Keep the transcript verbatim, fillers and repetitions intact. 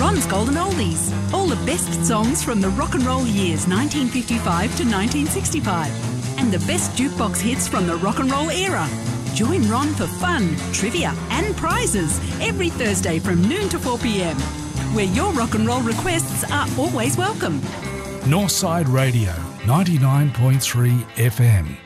Ron's Golden Oldies. All the best songs from the rock and roll years nineteen fifty-five to nineteen sixty-five. And the best jukebox hits from the rock and roll era. Join Ron for fun, trivia and prizes every Thursday from noon to four p m, where your rock and roll requests are always welcome. Northside Radio, ninety-nine point three F M.